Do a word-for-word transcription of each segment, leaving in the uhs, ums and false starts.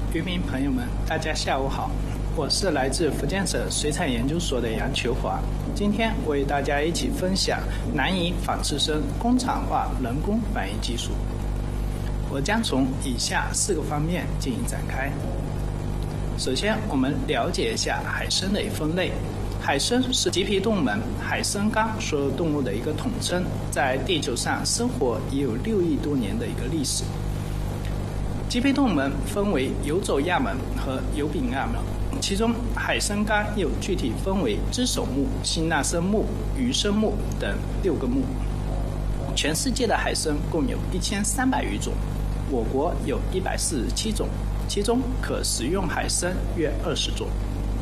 渔民朋友们，大家下午好，我是来自福建省水产研究所的杨求华。今天我与大家一起分享南移仿刺身工厂化人工繁育技术。我将从以下四个方面进行展开。首先，我们了解一下海参的分类。海参是棘皮动物门海参纲所有动物的一个统称，在地球上生活已有六亿多年的一个历史。棘皮动物门分为游走亚门和游柄亚门，其中海参纲又具体分为只手目、辛纳生目、鱼生目等六个目。全世界的海参共有一千三百余种，我国有一百四十七种，其中可食用海参约二十种。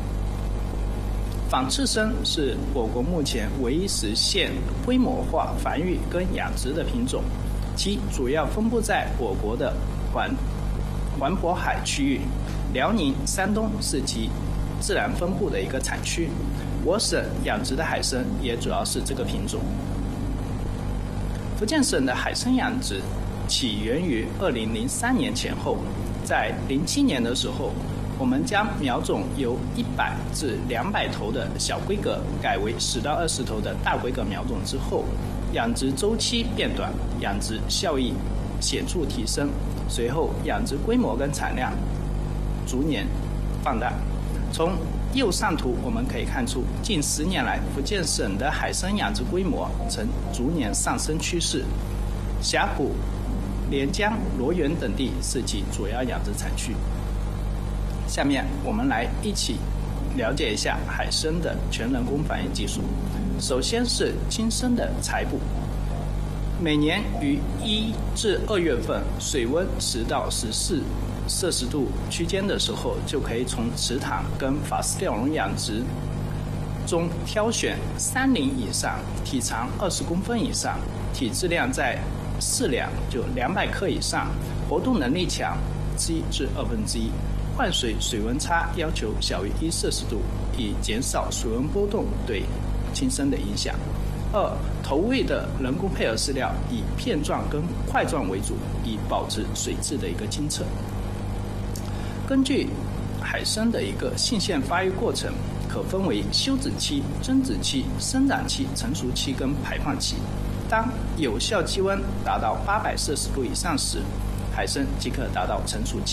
仿刺参是我国目前唯一实现规模化繁育跟养殖的品种，其主要分布在我国的环环渤海区域，辽宁、山东是其自然分布的一个产区。我省养殖的海参也主要是这个品种。福建省的海参养殖起源于二零零三年前后，在零七年的时候，我们将苗种由一百至两百头的小规格改为十到二十头的大规格苗种之后，养殖周期变短，养殖效益显著提升，随后养殖规模跟产量逐年放大。从右上图我们可以看出，近十年来福建省的海参养殖规模呈逐年上升趋势，峡谷、连江、罗源等地是其主要养殖产区。下面我们来一起了解一下海参的全人工繁育技术。首先是亲生的采捕。每年于一至二月份，水温十到十四摄氏度区间的时候，就可以从池塘跟法斯钓笼养殖中挑选三龄以上、体长二十公分以上、体质量在四两就两百克以上、活动能力强七至二分之一。换水水温差要求小于一摄氏度，以减少水温波动对亲生的影响。二、投喂的人工配合饲料以片状跟块状为主，以保持水质的一个清澈。根据海参的一个性腺发育过程，可分为休止期、增殖期、生长期、成熟期跟排放期。当有效气温达到八百摄氏度以上时，海参即可达到成熟期。